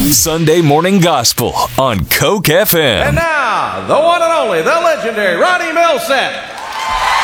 Sunday Morning Gospel on Coke FM. And now, the one and only, the legendary Ronnie Milsap.